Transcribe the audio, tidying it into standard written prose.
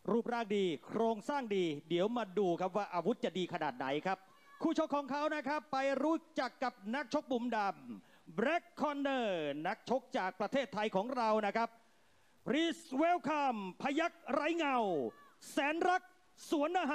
รูปร่างดีโครงสร้างดีเดี๋ยวมาดูครับว่าอาวุธจะดีขนาดไหนครับคู่ชกของเขานะครับไปรู้จักกับนักชกมุมดำ Black Corner นักชกจากประเทศไทยของเรานะครับ Please welcome พยัคฆ์ไร้เงาแสนรักสวนอาหาร